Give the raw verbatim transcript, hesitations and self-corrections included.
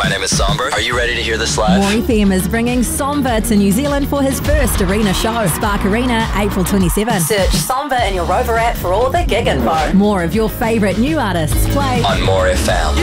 my name is Somber. Are you ready to hear this live? More F M is bringing Somber to New Zealand for his first arena show. Spark Arena, April twenty-seventh. Search Somber in your Rover app for all the gig info. More of your favourite new artists play on More F M.